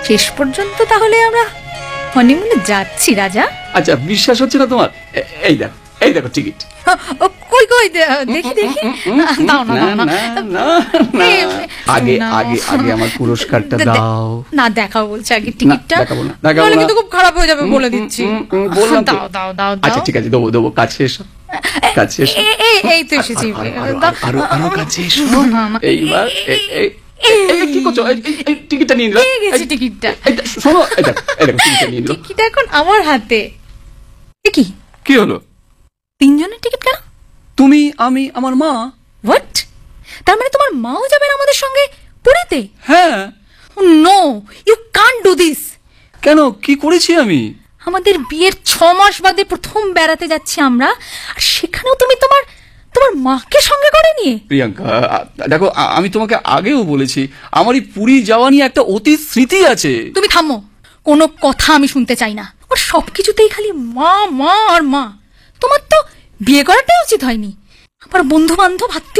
শেষ পর্যন্ত তাহলে আমরা হনিমুনে যাচ্ছি রাজা। আচ্ছা, বিশ্বাস হচ্ছে না তোমার? এই দেখো টিকিট। কই কই দেখি দেখি। দাও না না না না, আগে আগে আগে আমার পুরস্কারটা দাও। না দেখাও বলছে আগে টিকিটটা। দেখাবো না, দেখাবো না, কিন্তু খুব খারাপ হয়ে যাবে বলে দিচ্ছি। বললাম তো। দাও দাও দাও। আচ্ছা ঠিক আছে, দেবো। কাছে এসো, কাছে এসো। এই তো এসেছি। আরো কাছে এসো। এইবার কি করছো? এই টিকিটটা নিয়ে নিলাম। টিকিটটা শোনো, এই দেখো টিকিটটা নিয়ে নিলাম। টিকিট এখন আমার হাতে। কি হলো? 3 জনের টিকিট কেন? তুমি, আমি, আমার মা। হোয়াট? তার মানে তোমার মাও যাবেন আমাদের সঙ্গে পুরীতে? হ্যাঁ। No, you can't do this. কেন, কি করেছি আমি? আমাদের বিয়ের 6 মাস বাদে প্রথম বেড়াতে যাচ্ছি আমরা, আর সেখানেও তুমি তোমার মাকে সঙ্গে করে নিয়ে। প্রিয়াঙ্কা দেখো, আমি তোমাকে আগেও বলেছি আমার এই পুরী যাওয়া নিয়ে একটা অতীত স্মৃতি আছে। তুমি থামো, কোনো কথা আমি শুনতে চাই না। ওর সবকিছুতেই খালি মা মা আর মা। তোমার তো বিয়ে করাটাই উচিত হয়নি। আমার বন্ধু বান্ধব